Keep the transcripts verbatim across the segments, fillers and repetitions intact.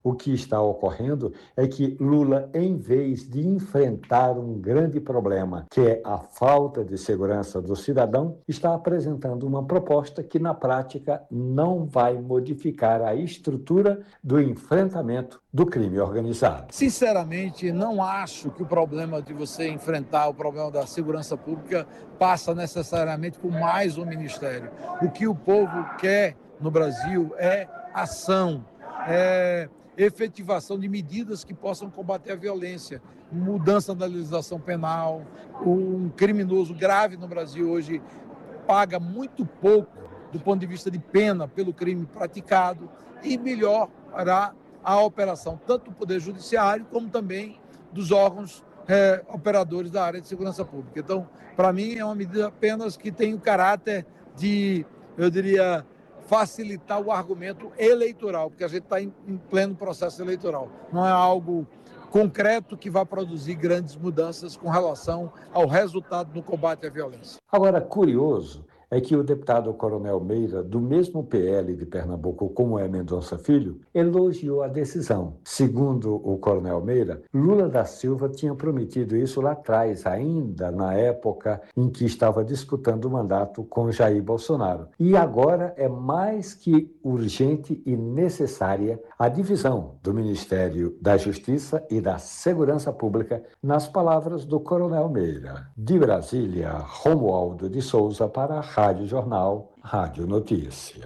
O que está ocorrendo é que Lula, em vez de enfrentar um grande problema, que é a falta de segurança do cidadão, está apresentando uma proposta que, na prática, não vai modificar a estrutura do enfrentamento do crime organizado. Sinceramente, não acho que o problema de você enfrentar o problema da segurança pública passa necessariamente por mais um ministério. O que o povo quer no Brasil é ação, é efetivação de medidas que possam combater a violência, mudança da legislação penal. Um criminoso grave no Brasil hoje paga muito pouco do ponto de vista de pena pelo crime praticado e melhorará a operação tanto do Poder Judiciário como também dos órgãos é, operadores da área de segurança pública. Então, para mim, é uma medida apenas que tem o caráter de, eu diria, facilitar o argumento eleitoral, porque a gente está em, em pleno processo eleitoral. Não é algo concreto que vai produzir grandes mudanças com relação ao resultado no combate à violência. Agora, curioso é que o deputado Coronel Meira, do mesmo P L de Pernambuco, como é Mendonça Filho, elogiou a decisão. Segundo o Coronel Meira, Lula da Silva tinha prometido isso lá atrás, ainda na época em que estava disputando o mandato com Jair Bolsonaro. E agora é mais que urgente e necessária a divisão do Ministério da Justiça e da Segurança Pública, nas palavras do Coronel Meira. De Brasília, Romualdo de Souza para a Rádio Jornal, Rádio Notícia.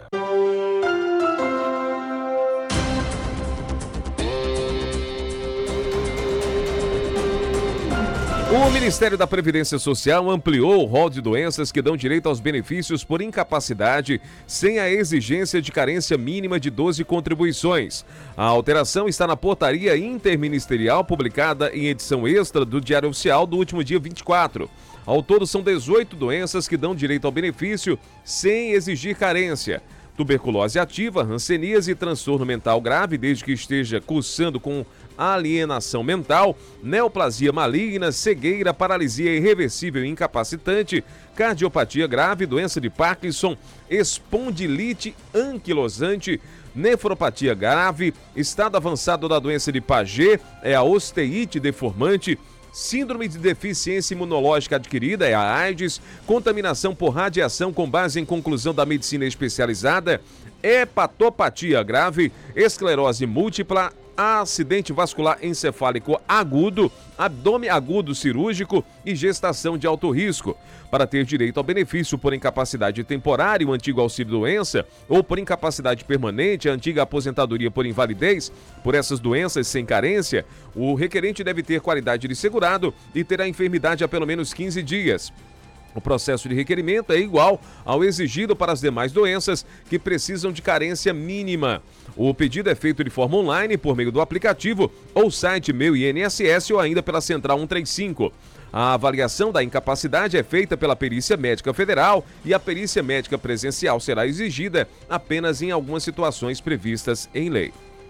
O Ministério da Previdência Social ampliou o rol de doenças que dão direito aos benefícios por incapacidade sem a exigência de carência mínima de doze contribuições. A alteração está na portaria interministerial publicada em edição extra do Diário Oficial do último dia vinte e quatro. Ao todo, são dezoito doenças que dão direito ao benefício sem exigir carência. Tuberculose ativa, hanseníase e transtorno mental grave, desde que esteja cursando com alienação mental, neoplasia maligna, cegueira, paralisia irreversível e incapacitante, cardiopatia grave, doença de Parkinson, espondilite anquilosante, nefropatia grave, estado avançado da doença de Paget, é a osteite deformante, síndrome de deficiência imunológica adquirida, é a AIDS, contaminação por radiação com base em conclusão da medicina especializada, hepatopatia grave, esclerose múltipla, acidente vascular encefálico agudo, abdômen agudo cirúrgico e gestação de alto risco. Para ter direito ao benefício por incapacidade temporária, o antigo auxílio-doença, ou por incapacidade permanente, a antiga aposentadoria por invalidez, por essas doenças sem carência, o requerente deve ter qualidade de segurado e ter a enfermidade há pelo menos quinze dias. O processo de requerimento é igual ao exigido para as demais doenças que precisam de carência mínima. O pedido é feito de forma online por meio do aplicativo ou site Meu I N S S ou ainda pela Central cento e trinta e cinco. A avaliação da incapacidade é feita pela Perícia Médica Federal e a perícia médica presencial será exigida apenas em algumas situações previstas em lei.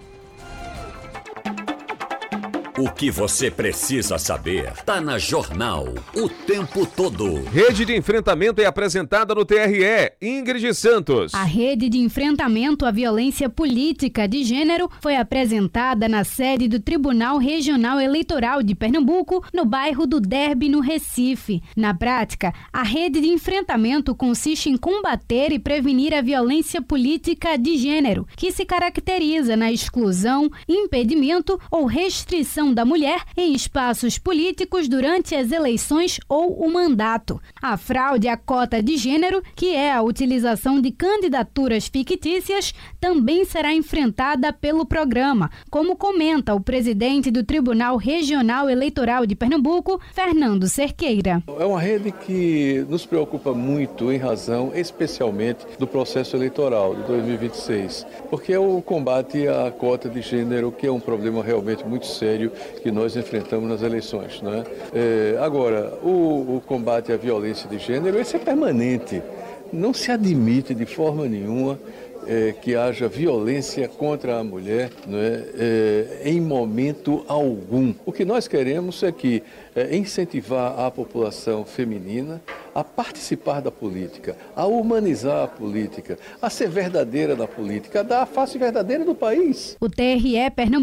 O que você precisa saber tá na Jornal o tempo todo. Rede de enfrentamento é apresentada no T R E. Ingrid Santos. A rede de enfrentamento à violência política de gênero foi apresentada na sede do Tribunal Regional Eleitoral de Pernambuco, no bairro do Derby, no Recife. Na prática, a rede de enfrentamento consiste em combater e prevenir a violência política de gênero, que se caracteriza na exclusão, impedimento ou restrição da mulher em espaços políticos durante as eleições ou o mandato. A fraude à cota de gênero, que é a utilização de candidaturas fictícias, também será enfrentada pelo programa, como comenta o presidente do Tribunal Regional Eleitoral de Pernambuco, Fernando Cerqueira. É uma rede que nos preocupa muito em razão, especialmente, do processo eleitoral de dois mil e vinte e seis, porque é o combate à cota de gênero, que é um problema realmente muito sério que nós enfrentamos nas eleições, né? É, agora, o, o combate à violência de gênero, esse é permanente. Não se admite de forma nenhuma é, que haja violência contra a mulher, né, é, em momento algum. O que nós queremos é que é, incentivar a população feminina a participar da política, a humanizar a política, a ser verdadeira na política, a dar a face verdadeira do país. O T R E Pernambuco